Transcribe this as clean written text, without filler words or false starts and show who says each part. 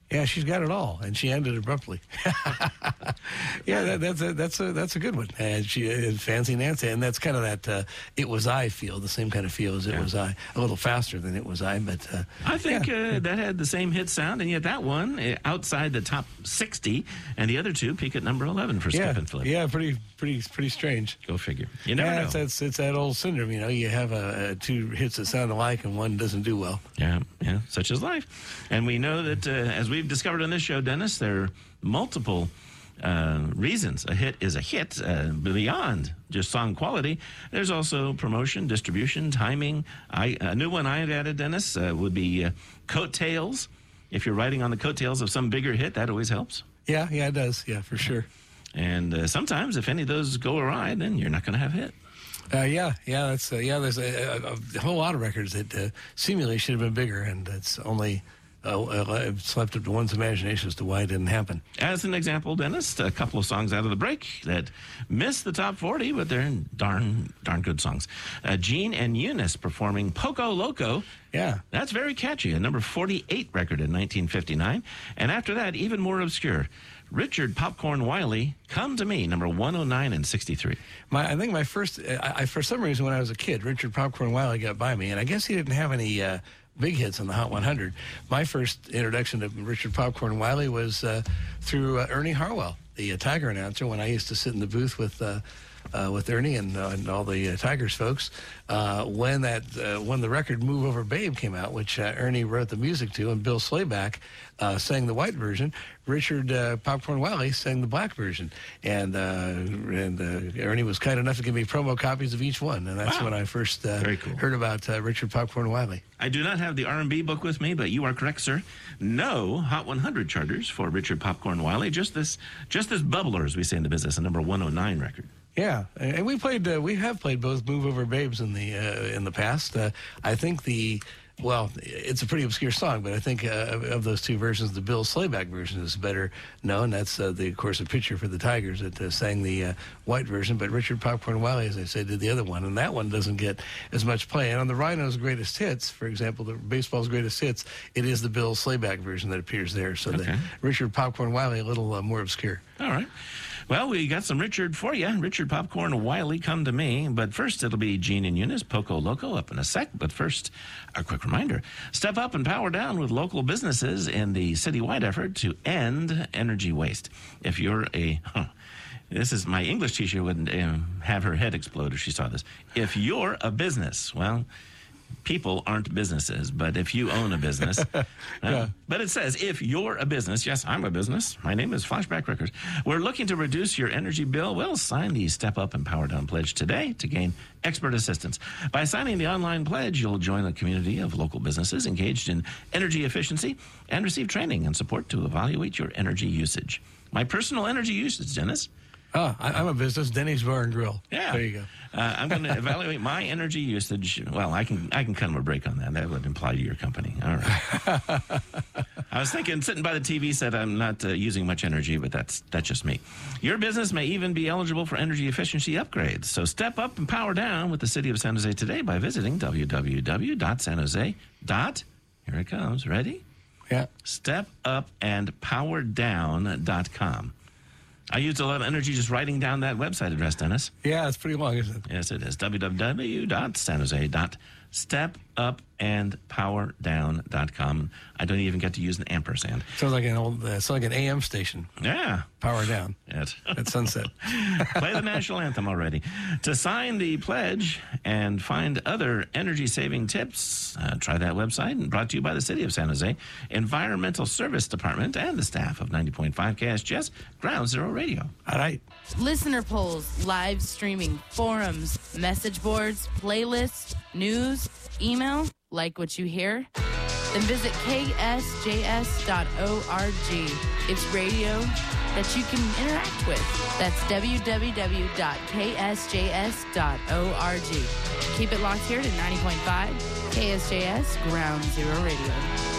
Speaker 1: Yeah, she's got it all, and she ended abruptly. Yeah, that's a good one. And she Fancy Nancy, and that's kind of that It Was I feel, the same kind of feel as It Was I, a little faster than It Was I, but
Speaker 2: I think that had the same hit sound, and yet that one outside the top 60, and the other two peak at number 11 for Skip and Flip.
Speaker 1: Yeah, pretty strange.
Speaker 2: Go figure. You never know.
Speaker 1: It's that old syndrome. You have two hits that sound alike, and one doesn't do well.
Speaker 2: Yeah, such is life. And we know that as we've discovered on this show, Dennis, there are multiple reasons a hit is a hit beyond just song quality. There's also promotion, distribution, timing. A new one I've added, Dennis, would be coattails. If you're riding on the coattails of some bigger hit, that always helps.
Speaker 1: Yeah, it does. Yeah, for sure.
Speaker 2: And sometimes if any of those go awry, then you're not going to have a hit.
Speaker 1: There's a whole lot of records that seemingly should have been bigger, and it's only it's left up to one's imagination as to why it didn't happen.
Speaker 2: As an example, Dennis, a couple of songs out of the break that missed the top 40, but they're darn good songs. Gene and Eunice performing Poco Loco.
Speaker 1: Yeah.
Speaker 2: That's very catchy, a number 48 record in 1959. And after that, even more obscure, Richard Popcorn Wiley, Come to Me, number 109 and 63.
Speaker 1: I think my first, for some reason when I was a kid, Richard Popcorn Wiley got by me, and I guess he didn't have any big hits on the Hot 100. My first introduction to Richard Popcorn Wiley was through Ernie Harwell, the Tiger announcer, when I used to sit in the booth with Ernie and all the Tigers folks. When the record "Move Over Babe" came out, which Ernie wrote the music to, and Bill Slayback sang the white version, Richard Popcorn Wiley sang the black version, and Ernie was kind enough to give me promo copies of each one, and that's when I first heard about Richard Popcorn Wiley.
Speaker 2: I do not have the R&B book with me, but you are correct, sir. No Hot 100 charters for Richard Popcorn Wiley. Just this bubbler, as we say in the business, a number 109 record.
Speaker 1: Yeah, and we have played both "Move Over Babes" in the past. I think it's a pretty obscure song, but I think of those two versions, the Bill Slayback version is better known. That's of course a pitcher for the Tigers that sang the white version, but Richard Popcorn Wiley, as I said, did the other one, and that one doesn't get as much play. And on the Rhinos' greatest hits, for example, the baseball's greatest hits, it is the Bill Slayback version that appears there. So the Richard Popcorn Wiley a little more obscure.
Speaker 2: All right. Well, we got some Richard for you. Richard Popcorn Wiley, Come to Me. But first, it'll be Gene and Eunice, Poco Loco, up in a sec. But first, a quick reminder. Step up and power down with local businesses in the citywide effort to end energy waste. If you're this is my English teacher would have her head explode if she saw this. If you're a business, well, people aren't businesses, but if you own a business, but it says if you're a business, yes, I'm a business. My name is Flashback Records. We're looking to reduce your energy bill. Well, sign the Step Up and Power Down pledge today to gain expert assistance. By signing the online pledge, you'll join a community of local businesses engaged in energy efficiency and receive training and support to evaluate your energy usage. My personal energy usage, Dennis.
Speaker 1: Oh, I'm a business, Denny's Bar and Grill.
Speaker 2: Yeah.
Speaker 1: There you go.
Speaker 2: I'm going to evaluate my energy usage. Well, I can cut them a break on that. That would imply to your company. All right. I was thinking, sitting by the TV set, I'm not using much energy, but that's just me. Your business may even be eligible for energy efficiency upgrades. So step up and power down with the City of San Jose today by visiting www.sanjose. Here it comes. Ready?
Speaker 1: Yeah.
Speaker 2: stepupandpowerdown.com. I used a lot of energy just writing down that website address, Dennis.
Speaker 1: Yeah, it's pretty long, isn't it?
Speaker 2: Yes, it is. www.sanjose.stepupandpowerdown.com. I don't even get to use an ampersand.
Speaker 1: Sounds like an AM station.
Speaker 2: Yeah.
Speaker 1: Power down.
Speaker 2: Yes.
Speaker 1: At sunset.
Speaker 2: Play the national anthem already. To sign the pledge and find other energy-saving tips, try that website. And brought to you by the City of San Jose Environmental Service Department and the staff of 90.5 KSGS Ground Zero Radio.
Speaker 1: All right.
Speaker 3: Listener polls, live streaming, forums, message boards, playlists, news, email. Like what you hear? Then visit ksjs.org. It's radio that you can interact with. That's www.ksjs.org. Keep it locked here to 90.5 KSJS Ground Zero Radio.